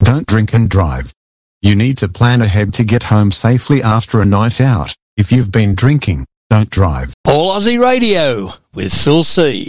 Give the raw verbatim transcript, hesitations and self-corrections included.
Don't drink and drive. You need to plan ahead to get home safely after a night out. If you've been drinking, don't drive. All Aussie Radio with Phil C.